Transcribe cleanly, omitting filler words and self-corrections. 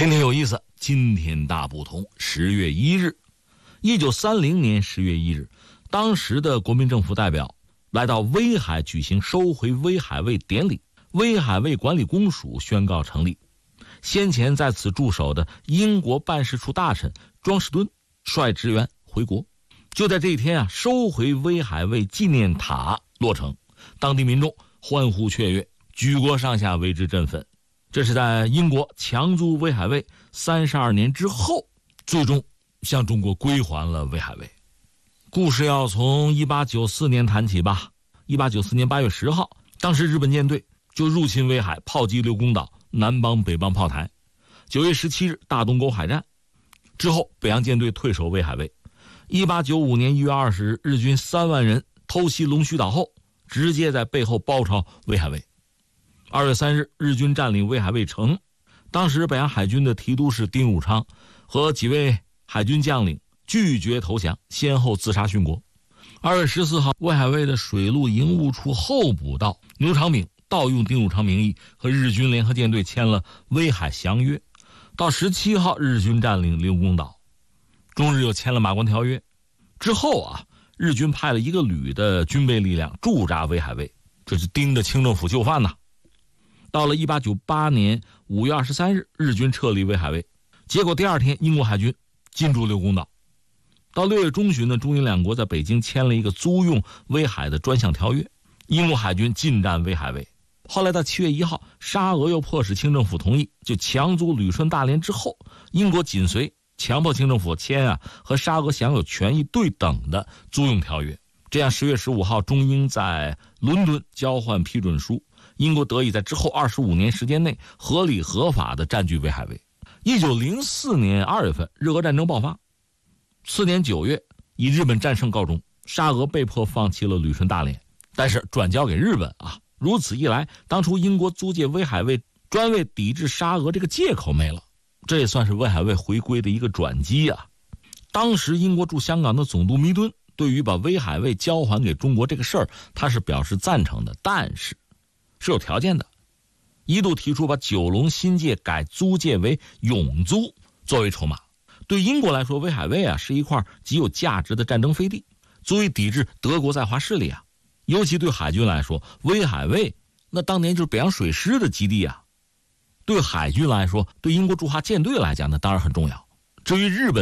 天天有意思，今天大不同。10月1日，1930年10月1日，当时的国民政府代表来到威海举行收回威海卫典礼，威海卫管理公署宣告成立。先前在此驻守的英国办事处大臣庄士敦率职员回国。就在这一天收回威海卫纪念塔落成，当地民众欢呼雀跃，举国上下为之振奋。这是在英国强租威海卫32年之后，最终向中国归还了威海卫。故事要从1894年谈起吧。1894年8月10号，当时日本舰队就入侵威海，炮击刘公岛、南邦、北邦炮台。9月17日，大东沟海战之后，北洋舰队退守威海卫。1895年1月20日，日军3万人偷袭龙须岛后，直接在背后包抄威海卫。2月3日，日军占领威海卫城，当时北洋海军的提督是丁汝昌和几位海军将领拒绝投降，先后自杀殉国。2月14号，威海卫的水陆营务处候补道牛长炳盗用丁汝昌名义和日军联合舰队签了威海降约。到17号，日军占领刘公岛，中日又签了马关条约。之后日军派了1个旅的军备力量驻扎威海卫，这是盯着清政府就范呐。到了1898年5月23日，日军撤离威海卫，结果第二天英国海军进驻刘公岛。到6月中旬呢，中英两国在北京签了一个租用威海的专项条约，英国海军进占威海卫。后来到7月1号，沙俄又迫使清政府同意，就强租旅顺大连之后，英国紧随，强迫清政府签和沙俄享有权益对等的租用条约。这样10月15号，中英在伦敦交换批准书，英国得以在之后25年时间内合理合法的占据威海卫。1904年2月份，日俄战争爆发。次年9月，以日本战胜告终，沙俄被迫放弃了旅顺大连，但是转交给日本如此一来，当初英国租借威海卫专为抵制沙俄这个借口没了，这也算是威海卫回归的一个转机当时英国驻香港的总督弥敦对于把威海卫交还给中国这个事儿，他是表示赞成的，但是是有条件的，一度提出把九龙新界改租借为永租作为筹码。对英国来说，威海卫是一块极有价值的战争飞地，足以抵制德国在华势力尤其对海军来说，威海卫那当年就是北洋水师的基地对海军来说，对英国驻华舰队来讲呢，当然很重要。至于日本